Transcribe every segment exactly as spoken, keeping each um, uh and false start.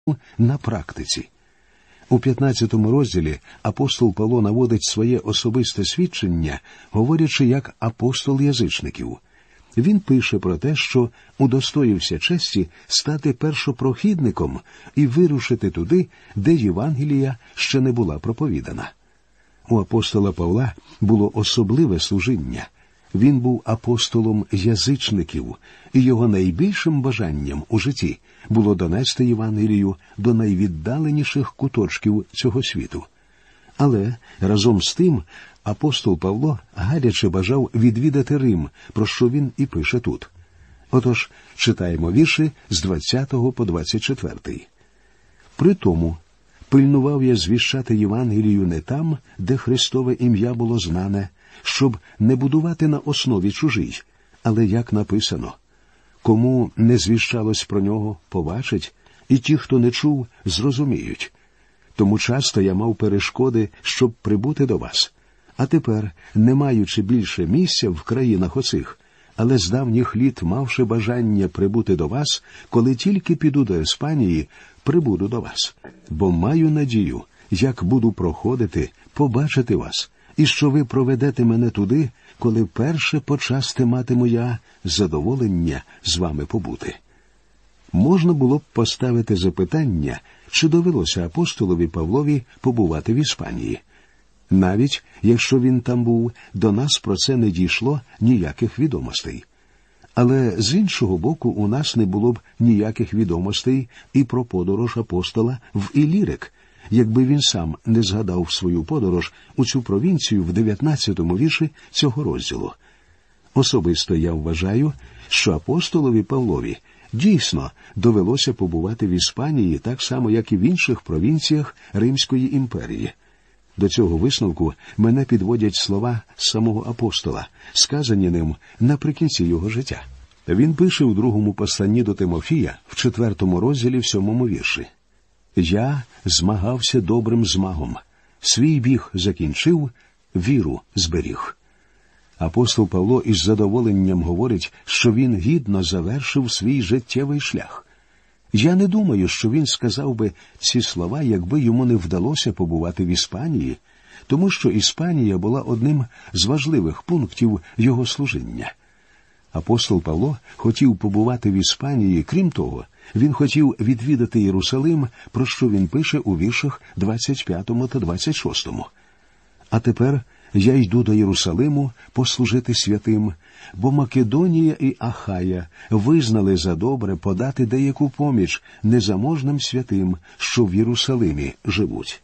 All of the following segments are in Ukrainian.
на практиці. У п'ятнадцятому розділі апостол Павло наводить своє особисте свідчення, говорячи як апостол язичників. Він пише про те, що удостоївся честі стати першопрохідником і вирушити туди, де Євангелія ще не була проповідана. У апостола Павла було особливе служіння. Він був апостолом язичників, і його найбільшим бажанням у житті було донести Євангелію до найвіддаленіших куточків цього світу. Але разом з тим апостол Павло гаряче бажав відвідати Рим, про що він і пише тут. Отож, читаємо вірші з двадцятого по двадцять четвертий. «При тому пильнував я звіщати Євангелію не там, де Христове ім'я було знане, щоб не будувати на основі чужій, але як написано: кому не звіщалось про нього, побачить, і ті, хто не чув, зрозуміють. Тому часто я мав перешкоди, щоб прибути до вас. А тепер, не маючи більше місця в країнах оцих, але з давніх літ мавши бажання прибути до вас, коли тільки піду до Іспанії, прибуду до вас. Бо маю надію, як буду проходити, побачити вас, і що ви проведете мене туди, коли перше почасти матиму я задоволення з вами побути». Можна було б поставити запитання, чи довелося апостолові Павлові побувати в Іспанії. Навіть якщо він там був, до нас про це не дійшло ніяких відомостей. Але з іншого боку, у нас не було б ніяких відомостей і про подорож апостола в Ілірик, якби він сам не згадав свою подорож у цю провінцію в дев'ятнадцятому вірші цього розділу. Особисто я вважаю, що апостолові Павлові дійсно довелося побувати в Іспанії так само, як і в інших провінціях Римської імперії. До цього висновку мене підводять слова самого апостола, сказані ним наприкінці його життя. Він пише у другому посланні до Тимофія, в четвертому розділі, в сьомому вірші: «Я змагався добрим змагом, свій біг закінчив, віру зберіг». Апостол Павло із задоволенням говорить, що він гідно завершив свій життєвий шлях. Я не думаю, що він сказав би ці слова, якби йому не вдалося побувати в Іспанії, тому що Іспанія була одним з важливих пунктів його служіння. Апостол Павло хотів побувати в Іспанії, крім того, він хотів відвідати Єрусалим, про що він пише у віршах двадцять п'ятому та двадцять шостому. «А тепер я йду до Єрусалиму послужити святим, бо Македонія і Ахая визнали за добре подати деяку поміч незаможним святим, що в Єрусалимі живуть».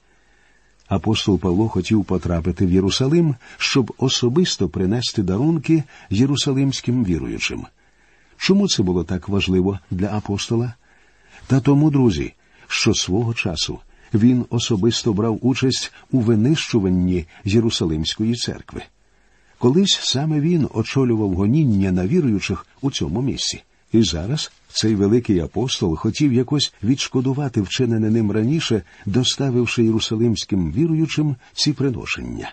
Апостол Павло хотів потрапити в Єрусалим, щоб особисто принести дарунки єрусалимським віруючим. Чому це було так важливо для апостола? Та тому, друзі, що свого часу він особисто брав участь у винищуванні Єрусалимської церкви. Колись саме він очолював гоніння на віруючих у цьому місці. І зараз цей великий апостол хотів якось відшкодувати вчинене ним раніше, доставивши єрусалимським віруючим ці приношення.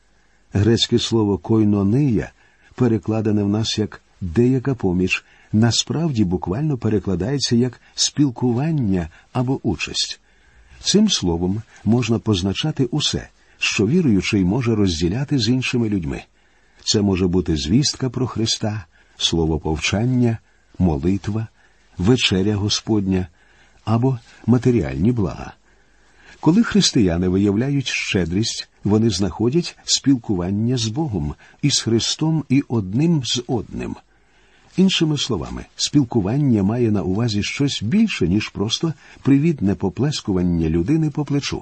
Грецьке слово «койнонія», перекладене в нас як «деяка поміч», насправді буквально перекладається як «спілкування» або «участь». Цим словом можна позначати усе, що віруючий може розділяти з іншими людьми. Це може бути звістка про Христа, слово повчання, молитва, вечеря Господня або матеріальні блага. Коли християни виявляють щедрість, вони знаходять спілкування з Богом, із Христом і одним з одним. Іншими словами, спілкування має на увазі щось більше, ніж просто привітне поплескування людини по плечу.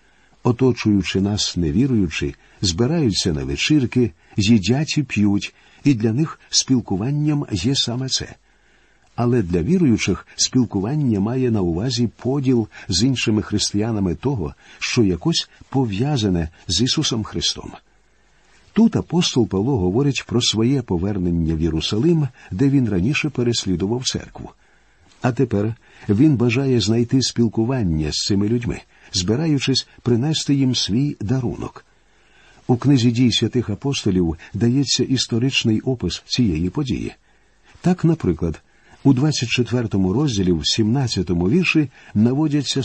Оточуючи нас невіруючі, збираються на вечірки, їдять і п'ють, і для них спілкуванням є саме це. Але для віруючих спілкування має на увазі поділ з іншими християнами того, що якось пов'язане з Ісусом Христом. Тут апостол Павло говорить про своє повернення в Єрусалим, де він раніше переслідував церкву. А тепер він бажає знайти спілкування з цими людьми, збираючись принести їм свій дарунок. У книзі «Дій святих апостолів» дається історичний опис цієї події. Так, наприклад, У двадцять четвертому розділі, в сімнадцятому вірші, наводяться